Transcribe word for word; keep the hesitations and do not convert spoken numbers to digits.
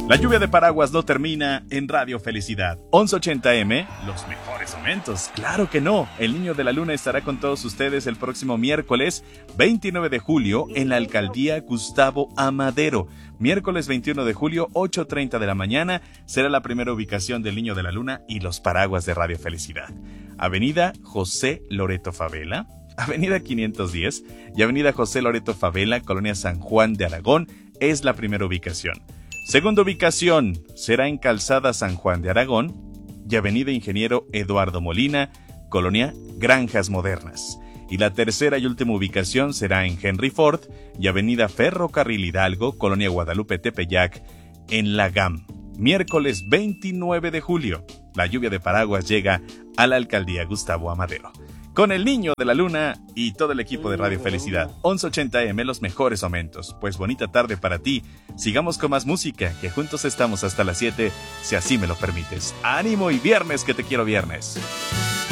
La lluvia de paraguas no termina en Radio Felicidad. once ochenta eme, los mejores momentos. Claro que no. El Niño de la Luna estará con todos ustedes el próximo miércoles veintinueve de julio en la alcaldía Gustavo Amadero. Miércoles veintiuno de julio, ocho treinta de la mañana, será la primera ubicación del Niño de la Luna y los paraguas de Radio Felicidad. Avenida José Loreto Favela, Avenida quinientos diez y Avenida José Loreto Favela, Colonia San Juan de Aragón, es la primera ubicación. Segunda ubicación será en Calzada San Juan de Aragón y Avenida Ingeniero Eduardo Molina, Colonia Granjas Modernas. Y la tercera y última ubicación será en Henry Ford y Avenida Ferrocarril Hidalgo, Colonia Guadalupe Tepeyac, en La Gam. Miércoles veintinueve de julio, la lluvia de paraguas llega a la alcaldía Gustavo Amadero. Con el Niño de la Luna y todo el equipo de Radio Felicidad. once ochenta eme, los mejores momentos. Pues bonita tarde para ti. Sigamos con más música, que juntos estamos hasta las siete, si así me lo permites. ¡Ánimo y viernes, que te quiero viernes!